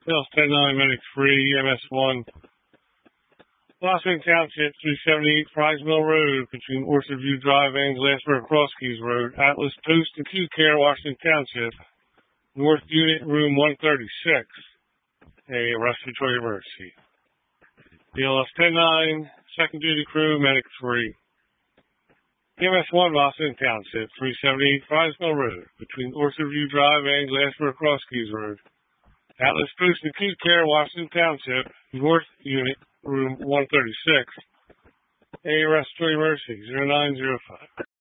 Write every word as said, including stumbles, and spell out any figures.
Hills ten nine, Medic three, M S one. Blossoming Township, three seventy-eight Fries Mill Road, between Orchard View Drive and Glassboro Cross Keys Road, Atlas Post and Q Care, Washington Township, North Unit, Room one thirty-six. A respiratory emergency. B L S ten nine, Second Duty Crew, Medic three. M S one, Blossoming Township, three seventy-eight Fries Mill Road, between Orchard View Drive and Glassboro Cross Keys Road, Atlas Post and Q Care, Washington Township, North Unit, Room one thirty-six. A respiratory emergency, zero nine zero five.